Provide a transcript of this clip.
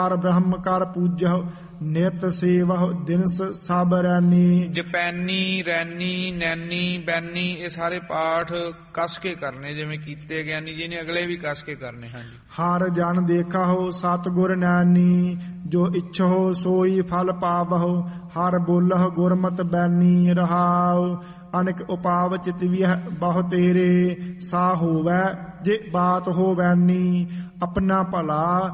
ਹਰ ਬ੍ਰਹਮ ਕਰ ਪੂਜਹੁ ਨਿਤ ਸੇਵਹੁ ਦਿਨਸ ਸਭ ਰੈਨੀ। ਜਪੈਨੀ, ਰੈਨੀ, ਨੈਨੀ, ਬੈਨੀ ਇਹ ਸਾਰੇ ਪਾਠ ਕੱਸ ਕੇ ਕਰਨੇ, ਜਿਵੇਂ ਕੀਤੇ ਗਿਆਨੀ ਜੀ ਨੇ ਅਗਲੇ ਵੀ ਕੱਸ ਕੇ ਕਰਨੇ ਹਨ। ਹਰ ਜਨ ਦੇਖਹੁ ਸਤਿਗੁਰ ਨੈਨੀ ਜੋ ਇੱਛਹੁ ਸੋਈ ਫਲ ਪਾਵਹੁ। ਹਰ ਬੋਲਹੁ ਗੁਰਮਤਿ ਬੈਨੀ ਰਹਾਉ ਅਨਿਕ ਉਪਾਵ ਚਿਤਵਿਹ ਬਹੁ ਤੇਰੇ। ਸਾ ਹੋਵੈ ਜੇ ਬਾਤ ਹੋਵੈਨੀ ਆਪਣਾ ਭਲਾ